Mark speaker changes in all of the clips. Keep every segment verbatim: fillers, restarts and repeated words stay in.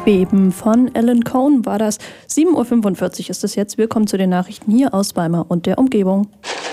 Speaker 1: Beben von Alan Cohn war das. sieben Uhr fünfundvierzig ist es jetzt. Willkommen zu den Nachrichten hier aus Weimar und der Umgebung.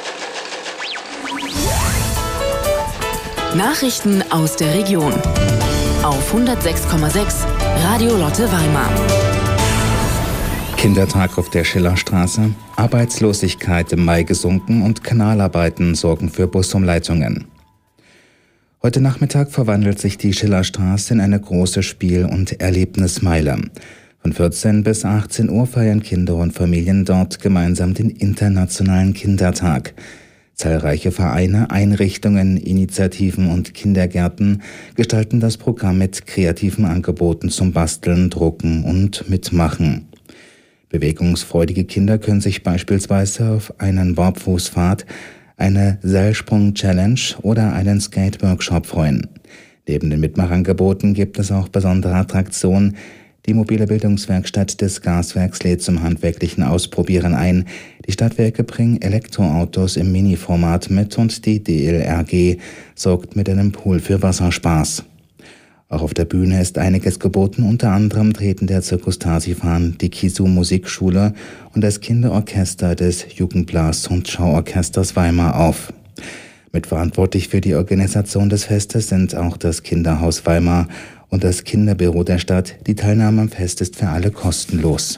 Speaker 2: Nachrichten aus der Region auf hundertsechs Komma sechs Radio Lotte Weimar.
Speaker 3: Kindertag auf der Schillerstraße, Arbeitslosigkeit im Mai gesunken und Kanalarbeiten sorgen für Busumleitungen. Heute Nachmittag verwandelt sich die Schillerstraße in eine große Spiel- und Erlebnismeile. Von vierzehn bis achtzehn Uhr feiern Kinder und Familien dort gemeinsam den Internationalen Kindertag. Zahlreiche Vereine, Einrichtungen, Initiativen und Kindergärten gestalten das Programm mit kreativen Angeboten zum Basteln, Drucken und Mitmachen. Bewegungsfreudige Kinder können sich beispielsweise auf einen Barfußpfad, eine Seilsprung-Challenge oder einen Skate-Workshop freuen. Neben den Mitmachangeboten gibt es auch besondere Attraktionen. Die mobile Bildungswerkstatt des Gaswerks lädt zum handwerklichen Ausprobieren ein. Die Stadtwerke bringen Elektroautos im Mini-Format mit und die D L R G sorgt mit einem Pool für Wasserspaß. Auch auf der Bühne ist einiges geboten, unter anderem treten der Zirkus Tarsifan, die Kisu Musikschule und das Kinderorchester des Jugendblas- und Schauorchesters Weimar auf. Mitverantwortlich für die Organisation des Festes sind auch das Kinderhaus Weimar und das Kinderbüro der Stadt. Die Teilnahme am Fest ist für alle kostenlos.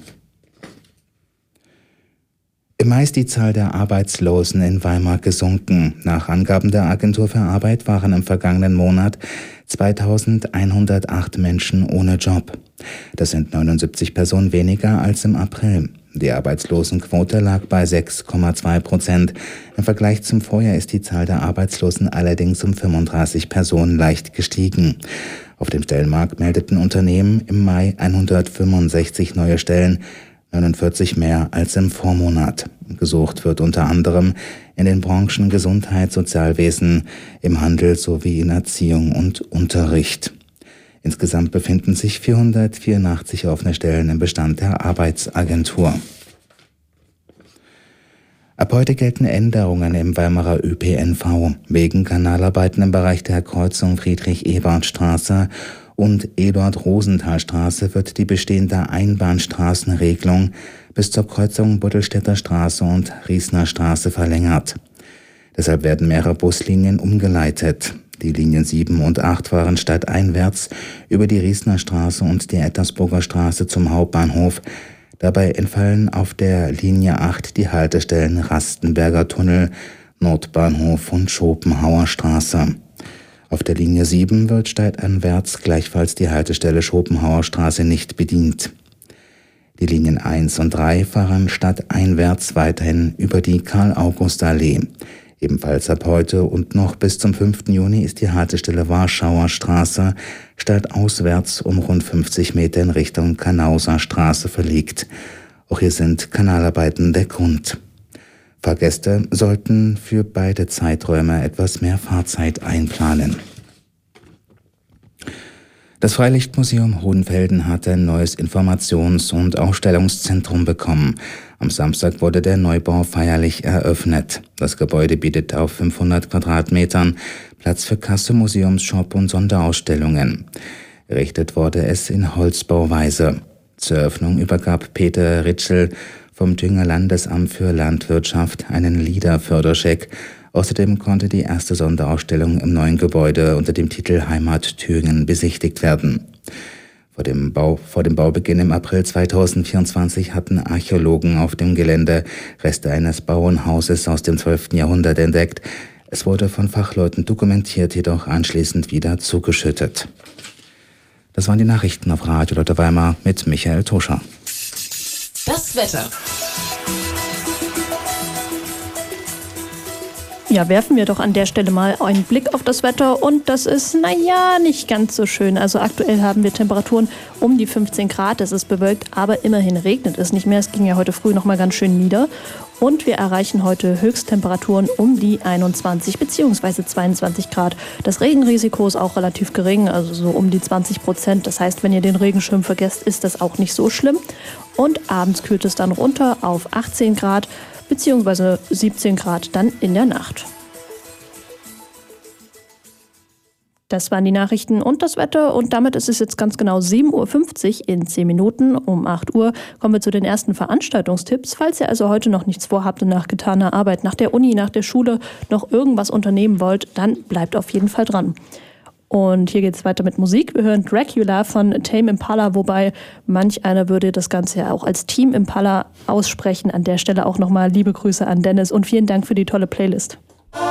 Speaker 3: Im Mai ist die Zahl der Arbeitslosen in Weimar gesunken. Nach Angaben der Agentur für Arbeit waren im vergangenen Monat zweitausendeinhundertacht Menschen ohne Job. Das sind neunundsiebzig Personen weniger als im April. Die Arbeitslosenquote lag bei sechs Komma zwei Prozent. Im Vergleich zum Vorjahr ist die Zahl der Arbeitslosen allerdings um fünfunddreißig Personen leicht gestiegen. Auf dem Stellenmarkt meldeten Unternehmen im Mai hundertfünfundsechzig neue Stellen, neunundvierzig mehr als im Vormonat. Gesucht wird unter anderem in den Branchen Gesundheit, Sozialwesen, im Handel sowie in Erziehung und Unterricht. Insgesamt befinden sich vierhundertvierundachtzig offene Stellen im Bestand der Arbeitsagentur. Ab heute gelten Änderungen im Weimarer Ö P N V. Wegen Kanalarbeiten im Bereich der Kreuzung Friedrich-Ebert-Straße und Eduard-Rosenthal-Straße wird die bestehende Einbahnstraßenregelung bis zur Kreuzung Buddelstädter Straße und Riesner Straße verlängert. Deshalb werden mehrere Buslinien umgeleitet. Die Linien sieben und acht fahren stadteinwärts über die Riesner Straße und die Ettersburger Straße zum Hauptbahnhof. Dabei entfallen auf der Linie acht die Haltestellen Rastenberger Tunnel, Nordbahnhof und Schopenhauer Straße. Auf der Linie sieben wird stadteinwärts gleichfalls die Haltestelle Schopenhauer Straße nicht bedient. Die Linien eins und drei fahren stadteinwärts weiterhin über die Karl-August-Allee. Ebenfalls ab heute und noch bis zum fünften Juni ist die Haltestelle Warschauer Straße stadtauswärts um rund fünfzig Meter in Richtung Kanauser Straße verlegt. Auch hier sind Kanalarbeiten der Grund. Fahrgäste sollten für beide Zeiträume etwas mehr Fahrzeit einplanen. Das Freilichtmuseum Hohenfelden hat ein neues Informations- und Ausstellungszentrum bekommen. Am Samstag wurde der Neubau feierlich eröffnet. Das Gebäude bietet auf fünfhundert Quadratmetern Platz für Kasse, Museumsshop und Sonderausstellungen. Errichtet wurde es in Holzbauweise. Zur Eröffnung übergab Peter Ritschel vom Thüringer Landesamt für Landwirtschaft einen LIDA-Förderscheck. Außerdem konnte die erste Sonderausstellung im neuen Gebäude unter dem Titel Heimat Thüringen besichtigt werden. Vor dem, Bau, vor dem Baubeginn im April zweitausendvierundzwanzig hatten Archäologen auf dem Gelände Reste eines Bauernhauses aus dem zwölften Jahrhundert entdeckt. Es wurde von Fachleuten dokumentiert, jedoch anschließend wieder zugeschüttet. Das waren die Nachrichten auf Radio Lotte Weimar mit Michael Toscher.
Speaker 2: Das Wetter.
Speaker 1: Ja, werfen wir doch an der Stelle mal einen Blick auf das Wetter und das ist, naja, nicht ganz so schön. Also aktuell haben wir Temperaturen um die fünfzehn Grad, es ist bewölkt, aber immerhin regnet es nicht mehr. Es ging ja heute früh noch mal ganz schön nieder und wir erreichen heute Höchsttemperaturen um die einundzwanzig bzw. zweiundzwanzig Grad. Das Regenrisiko ist auch relativ gering, also so um die zwanzig Prozent. Das heißt, wenn ihr den Regenschirm vergesst, ist das auch nicht so schlimm. Und abends kühlt es dann runter auf achtzehn Grad. Beziehungsweise siebzehn Grad dann in der Nacht. Das waren die Nachrichten und das Wetter und damit ist es jetzt ganz genau sieben Uhr fünfzig in zehn Minuten. Um acht Uhr kommen wir zu den ersten Veranstaltungstipps. Falls ihr also heute noch nichts vorhabt und nach getaner Arbeit, nach der Uni, nach der Schule noch irgendwas unternehmen wollt, dann bleibt auf jeden Fall dran. Und hier geht es weiter mit Musik. Wir hören Dracula von Tame Impala, wobei manch einer würde das Ganze ja auch als Team Impala aussprechen. An der Stelle auch nochmal liebe Grüße an Dennis und vielen Dank für die tolle Playlist.